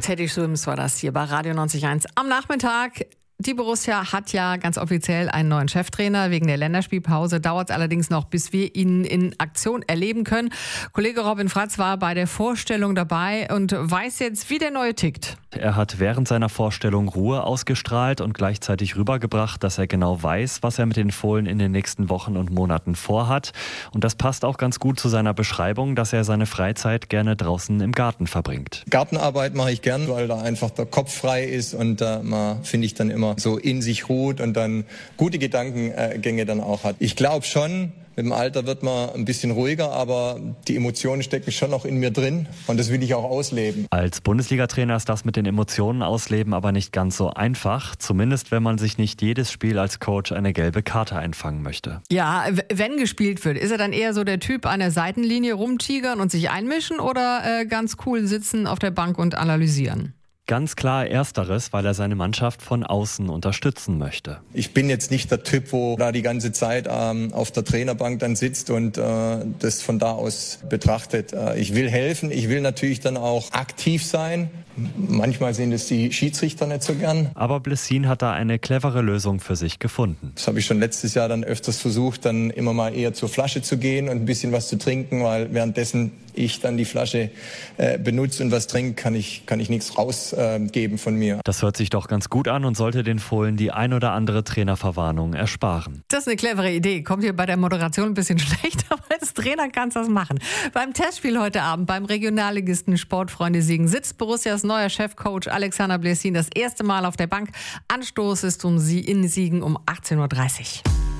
Teddy Swims war das hier bei Radio 90.1 am Nachmittag. Die Borussia hat ja ganz offiziell einen neuen Cheftrainer. Wegen der Länderspielpause dauert es allerdings noch, bis wir ihn in Aktion erleben können. Kollege Robin Fratz war bei der Vorstellung dabei und weiß jetzt, wie der Neue tickt. Er hat während seiner Vorstellung Ruhe ausgestrahlt und gleichzeitig rübergebracht, dass er genau weiß, was er mit den Fohlen in den nächsten Wochen und Monaten vorhat. Und das passt auch ganz gut zu seiner Beschreibung, dass er seine Freizeit gerne draußen im Garten verbringt. Gartenarbeit mache ich gern, weil da einfach der Kopf frei ist und man, finde ich, dann immer so in sich ruht und dann gute Gedankengänge dann auch hat. Ich glaube schon, mit dem Alter wird man ein bisschen ruhiger, aber die Emotionen stecken schon noch in mir drin und das will ich auch ausleben. Als Bundesliga-Trainer ist das mit den Emotionen ausleben aber nicht ganz so einfach. Zumindest, wenn man sich nicht jedes Spiel als Coach eine gelbe Karte einfangen möchte. Ja, wenn gespielt wird, ist er dann eher so der Typ an der Seitenlinie rumtigern und sich einmischen oder ganz cool sitzen auf der Bank und analysieren? Ganz klar Ersteres, weil er seine Mannschaft von außen unterstützen möchte. Ich bin jetzt nicht der Typ, wo da die ganze Zeit auf der Trainerbank dann sitzt und das von da aus betrachtet. Ich will helfen, ich will natürlich dann auch aktiv sein. Manchmal sehen es die Schiedsrichter nicht so gern. Aber Blessin hat da eine clevere Lösung für sich gefunden. Das habe ich schon letztes Jahr dann öfters versucht, dann immer mal eher zur Flasche zu gehen und ein bisschen was zu trinken, weil währenddessen ich dann die Flasche benutze und was trinke, kann ich nichts rausgeben von mir. Das hört sich doch ganz gut an und sollte den Fohlen die ein oder andere Trainerverwarnung ersparen. Das ist eine clevere Idee. Kommt hier bei der Moderation ein bisschen schlecht, aber als Trainer kannst du das machen. Beim Testspiel heute Abend beim Regionalligisten Sportfreunde Siegen sitzt Borussias neuer Chefcoach Alexander Blessin das erste Mal auf der Bank. Anstoß ist in Siegen um 18:30 Uhr.